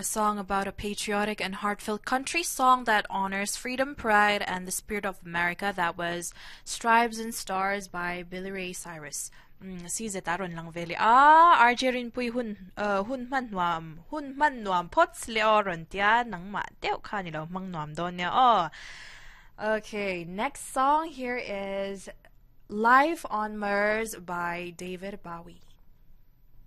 A song about a patriotic and heartfelt country song that honors freedom, pride, and the spirit of America. That was Stripes and Stars by Billy Ray Cyrus. Si zetaron lang veli. RJ rin po'y hun man nuam pots leoron tia nang ma deo kanilo mang nuam don niya. Okay, next song here is Life on Mars by David Bowie.